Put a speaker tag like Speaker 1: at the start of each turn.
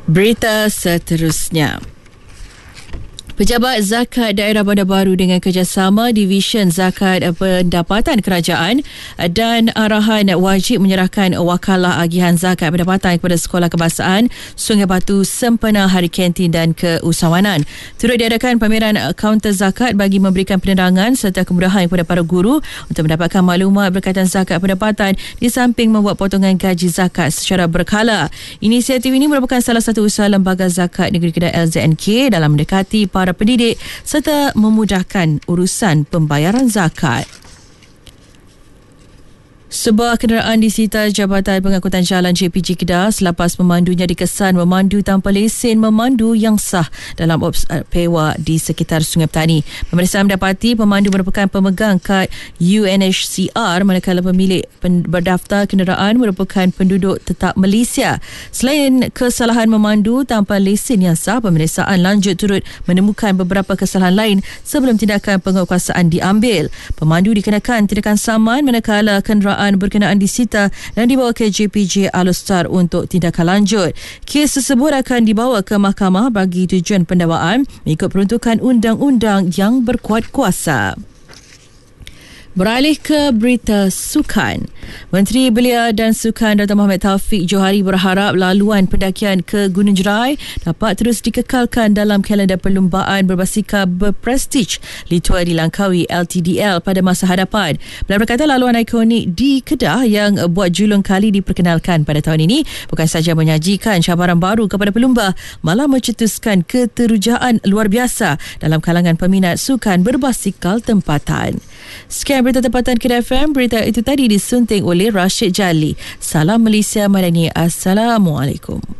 Speaker 1: Berita seterusnya. Pejabat Zakat Daerah Bandar Baru dengan kerjasama Division Zakat Pendapatan Kerajaan dan arahan wajib menyerahkan wakalah agihan zakat pendapatan kepada Sekolah Kebangsaan Sungai Batu sempena Hari Kantin dan Keusahawanan. Turut diadakan pameran kaunter zakat bagi memberikan penerangan serta kemudahan kepada para guru untuk mendapatkan maklumat berkaitan zakat pendapatan di samping membuat potongan gaji zakat secara berkala. Inisiatif ini merupakan salah satu usaha Lembaga Zakat Negeri Kedah LZNK dalam mendekati para pendidik serta memudahkan urusan pembayaran zakat. Sebuah kenderaan disita Jabatan Pengangkutan Jalan JPJ Kedah selepas pemandunya dikesan memandu tanpa lesen memandu yang sah dalam pewa di sekitar Sungai Petani. Pemeriksaan mendapati pemandu merupakan pemegang kad UNHCR manakala pemilik berdaftar kenderaan merupakan penduduk tetap Malaysia. Selain kesalahan memandu tanpa lesen yang sah, pemeriksaan lanjut turut menemukan beberapa kesalahan lain sebelum tindakan penguatkuasaan diambil. Pemandu dikenakan tindakan saman manakala kenderaan berkenaan disita dan dibawa ke JPJ Alustar untuk tindakan lanjut. Kes tersebut akan dibawa ke mahkamah bagi tujuan pendakwaan mengikut peruntukan undang-undang yang berkuat kuasa. Beralih ke berita sukan. Menteri Belia dan Sukan Dr. Mohamed Taufik Johari berharap laluan pendakian ke Gunung Jerai dapat terus dikekalkan dalam kalender perlumbaan berbasikal berprestij Litua di Langkawi LTDL pada masa hadapan. Beliau berkata laluan ikonik di Kedah yang buat julung kali diperkenalkan pada tahun ini bukan sahaja menyajikan cabaran baru kepada pelumba, malah mencetuskan keterujaan luar biasa dalam kalangan peminat sukan berbasikal tempatan. Sekian berita tempatan Kedah FM. Berita itu tadi disunting oleh Rashid Jali. Salam Malaysia Madani. Assalamualaikum.